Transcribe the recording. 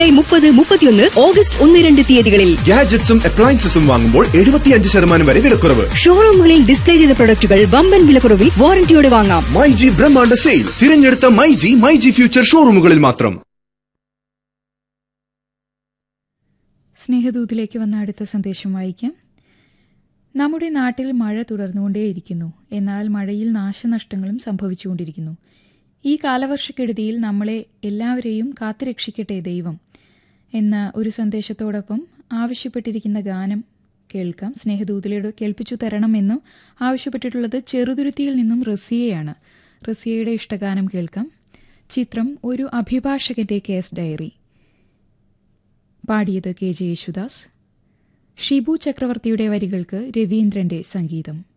30-31 August 1-2 തീയതികളിൽ ഗാഡ്ജറ്റ്സും അപ്ലയൻസസും വാങ്ങുമ്പോൾ 75% വരെ വിലക്കുറവ്. ഷോറൂമുകളിൽ ഡിസ്പ്ലേ ചെയ്ത പ്രൊഡക്റ്റുകൾ വമ്പൻ വിലക്കുറവിൽ വാറന്റിയോടെ വാങ്ങാം. മൈജി ബ്രഹ്മാണ്ഡ സെയിൽ. തിരഞ്ഞെടുത്ത മൈജി ഫ്യൂച്ചർ ഷോറൂമുകളിൽ മാത്രം. സ്നേഹദൂതിലേക്ക് വന്ന അടുത്ത സന്ദേശം വായിക്കാം. നമ്മുടെ നാട്ടിൽ മഴ തുടർന്നുകൊണ്ടേയിരിക്കുന്നു. എന്നാൽ മഴയിൽ നാശനഷ്ടങ്ങളും സംഭവിച്ചുകൊണ്ടിരിക്കുന്നു. ഈ കാലവർഷക്കെടുതിയിൽ നമ്മളെ എല്ലാവരെയും കാത്തുരക്ഷിക്കട്ടെ ദൈവം എന്ന ഒരു സന്ദേശത്തോടൊപ്പം ആവശ്യപ്പെട്ടിരിക്കുന്ന ഗാനം കേൾക്കാം. സ്നേഹദൂതിലൂടെ കേൾപ്പിച്ചു തരണമെന്നും ആവശ്യപ്പെട്ടിട്ടുള്ളത് ചെറുതുരുത്തിയിൽ നിന്നും റസിയയാണ്. റസിയയുടെ ഇഷ്ടഗാനം കേൾക്കാം. ചിത്രം ഒരു അഭിഭാഷകന്റെ കേസ് ഡയറി. പാടിയത് KJ യേശുദാസ്. ഷിബു ചക്രവർത്തിയുടെ വരികൾക്ക് രവീന്ദ്രന്റെ സംഗീതം.